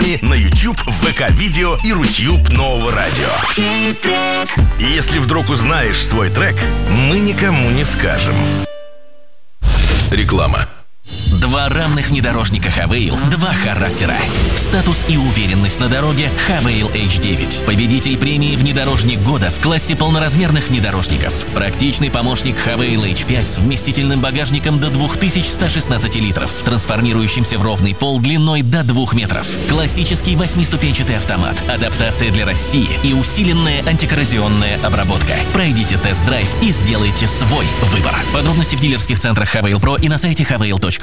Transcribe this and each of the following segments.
нами на YouTube, ВК-видео и Рутюб Нового радио. И если вдруг узнаешь свой трек, мы никому не скажем. Реклама. Два равных внедорожника Хавейл, два характера. Статус и уверенность на дороге Хавейл H9. Победитель премии «Внедорожник года» в классе полноразмерных внедорожников. Практичный помощник Хавейл H5 с вместительным багажником до 2116 литров, трансформирующимся в ровный пол длиной до 2 метров. Классический 8-ступенчатый автомат, адаптация для России и усиленная антикоррозионная обработка. Пройдите тест-драйв и сделайте свой выбор. Подробности в дилерских центрах Хавейл Про и на сайте havail.ru.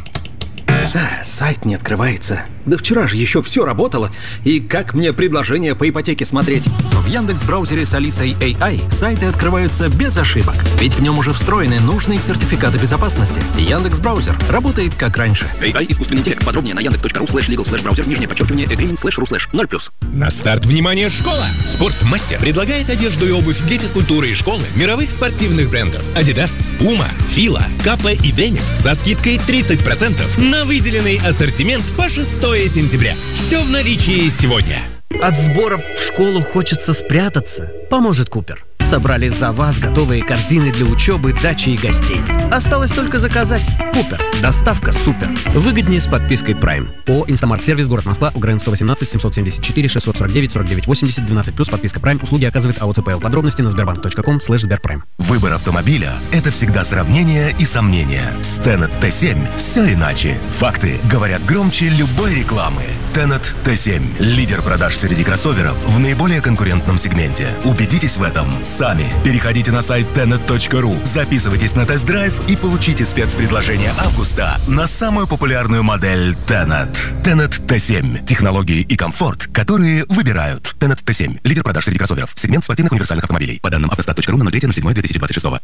Сайт не открывается. Да вчера же еще все работало. И как мне предложение по ипотеке смотреть? В Яндекс.Браузере с Алисой AI сайты открываются без ошибок. Ведь в нем уже встроены нужные сертификаты безопасности. Яндекс.Браузер работает как раньше. AI искусственный интеллект. Подробнее на yandex.ru/legal/браузер, _agreement/agreement/ruslash 0+. На старт, внимание, школа! Спортмастер предлагает одежду и обувь для физкультуры и школы мировых спортивных брендов Adidas, Puma, Fila, Kappa и Demix со скидкой 30% на выделенный ассортимент по 6 сентября. Все в наличии сегодня. От сборов в школу хочется спрятаться. Поможет Купер. Собрали за вас готовые корзины для учебы, дачи и гостей. Осталось только заказать. Купер. Доставка супер. Выгоднее с подпиской Prime. ООО «Инстамарт-сервис», город Москва, УГРН 118 774 649 49 80 12+, подписка Prime. Услуги оказывает АО ЦПЛ. Подробности на sberbank.com/sberprime. Выбор автомобиля – это всегда сравнение и сомнения. С Tenet T7 все иначе. Факты говорят громче любой рекламы. Tenet T7 – лидер продаж среди кроссоверов в наиболее конкурентном сегменте. Убедитесь в этом сами. Переходите на сайт tenet.ru, записывайтесь на тест-драйв и получите спецпредложение августа на самую популярную модель Tenet. Tenet T7. Технологии и комфорт, которые выбирают. Tenet T7 – лидер продаж среди кроссоверов. Сегмент спортивных универсальных автомобилей. По данным автостат.ру на 03.07.2026.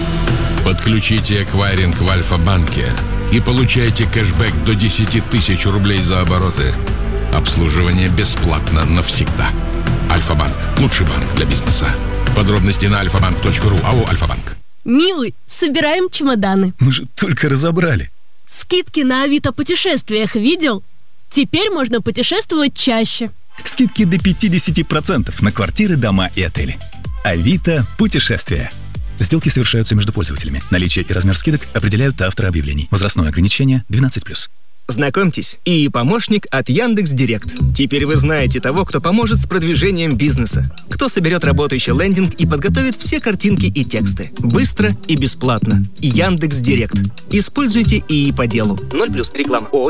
Подключите эквайринг в Альфа-банке и получайте кэшбэк до 10 тысяч рублей за обороты. Обслуживание бесплатно навсегда. Альфа-банк. Лучший банк для бизнеса. Подробности на alfabank.ru. АО «Альфа-банк». Милый, собираем чемоданы. Мы же только разобрали. Скидки на Авито путешествиях видел? Теперь можно путешествовать чаще. Скидки до 50% на квартиры, дома и отели. Авито путешествия. Сделки совершаются между пользователями. Наличие и размер скидок определяют авторы объявлений. Возрастное ограничение 12+. Знакомьтесь, и помощник от Яндекс.Директ. Теперь вы знаете того, кто поможет с продвижением бизнеса. Кто соберет работающий лендинг и подготовит все картинки и тексты. Быстро и бесплатно. Яндекс.Директ. Используйте ИИ по делу. 0+. Реклама. ООО